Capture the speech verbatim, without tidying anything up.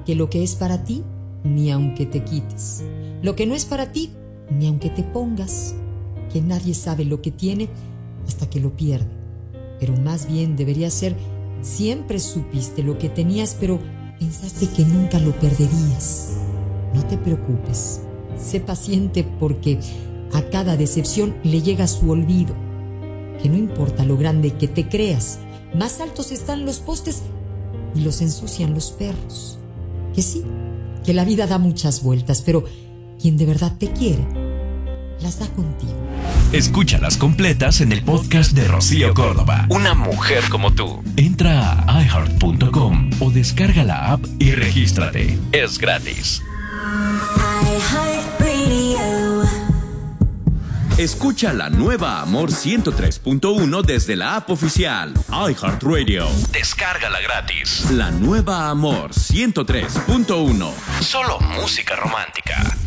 que lo que es para ti, ni aunque te quites. Lo que no es para ti, ni aunque te pongas. Que nadie sabe lo que tiene hasta que lo pierde. Pero más bien debería ser, siempre supiste lo que tenías, pero pensaste que nunca lo perderías. No te preocupes. Sé paciente porque a cada decepción le llega su olvido. Que no importa lo grande que te creas, más altos están los postes y los ensucian los perros. Que sí, que la vida da muchas vueltas, pero quien de verdad te quiere, las da contigo. Escúchalas completas en el podcast de Rocío Córdoba. Una mujer como tú. Entra a i heart punto com o descarga la app y regístrate. Es gratis. Escucha la nueva Amor ciento tres punto uno desde la app oficial iHeartRadio. Descárgala gratis. La nueva Amor ciento tres punto uno. Solo música romántica.